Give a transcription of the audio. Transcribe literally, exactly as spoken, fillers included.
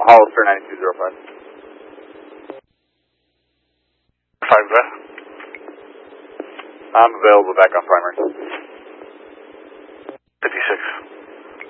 Hollister ninety-two oh five. five, uh, I'm available back on primary.